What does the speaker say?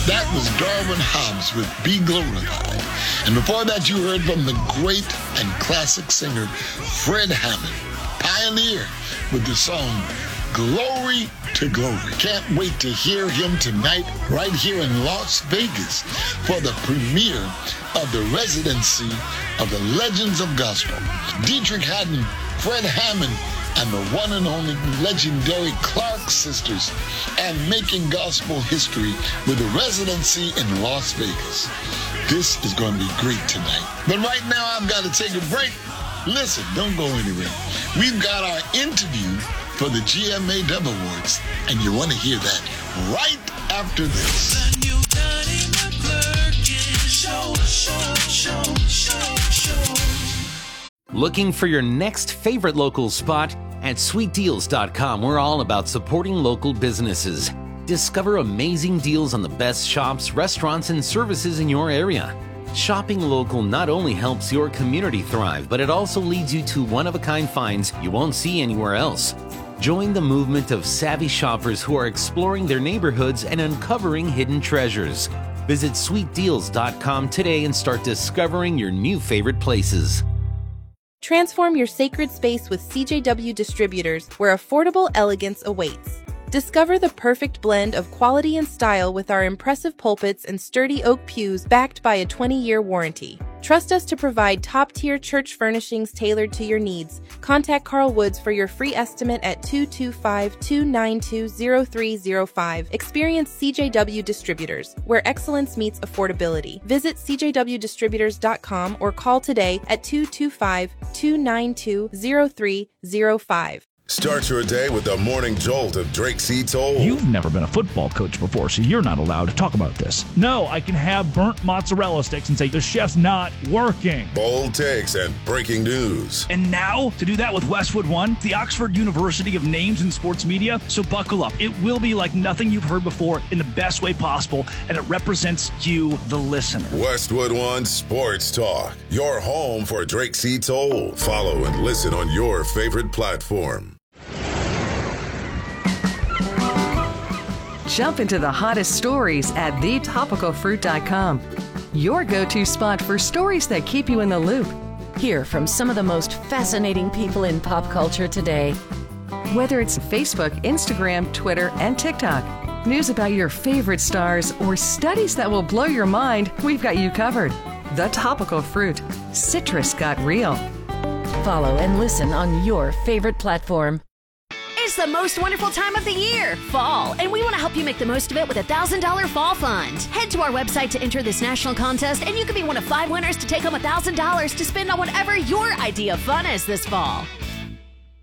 That was Darwin Hobbs with Be Glorified. And before that, you heard from the great and classic singer Fred Hammond, Pioneer, with the song Glory to Glory. Can't wait to hear him tonight right here in Las Vegas for the premiere of the residency of the Legends of Gospel. Dietrich Haddon, Fred Hammond, and the one and only legendary Clark sisters, and making gospel history with a residency in Las Vegas. This is going to be great tonight. But right now, I've got to take a break. Listen, don't go anywhere. We've got our interview for the GMA Dove Awards, and you want to hear that right after this. Looking for your next favorite local spot? At sweetdeals.com, we're all about supporting local businesses. Discover amazing deals on the best shops, restaurants, and services in your area. Shopping local not only helps your community thrive, but it also leads you to one-of-a-kind finds you won't see anywhere else. Join the movement of savvy shoppers who are exploring their neighborhoods and uncovering hidden treasures. Visit sweetdeals.com today and start discovering your new favorite places. Transform your sacred space with CJW Distributors, where affordable elegance awaits. Discover the perfect blend of quality and style with our impressive pulpits and sturdy oak pews backed by a 20-year warranty. Trust us to provide top-tier church furnishings tailored to your needs. Contact Carl Woods for your free estimate at 225-292-0305. Experience CJW Distributors, where excellence meets affordability. Visit cjwdistributors.com or call today at 225-292-0305. Start your day with the morning jolt of Drake C. Toll. You've never been a football coach before, so you're not allowed to talk about this. No, I can have burnt mozzarella sticks and say the chef's not working. Bold takes and breaking news. And now, to do that with Westwood One, the Oxford University of names in sports media. So buckle up. It will be like nothing you've heard before in the best way possible, and it represents you, the listener. Westwood One Sports Talk, your home for Drake C. Toll. Follow and listen on your favorite platform. Jump into the hottest stories at thetopicalfruit.com. Your go-to spot for stories that keep you in the loop. Hear from some of the most fascinating people in pop culture today. Whether it's Facebook, Instagram, Twitter, and TikTok, news about your favorite stars, or studies that will blow your mind, we've got you covered. The Topical Fruit. Citrus got real. Follow and listen on your favorite platform. It's the most wonderful time of the year, fall, and we want to help you make the most of it with a $1,000 fall fund. Head to our website to enter this national contest, and you could be one of 5 winners to take home $1,000 to spend on whatever your idea of fun is this fall.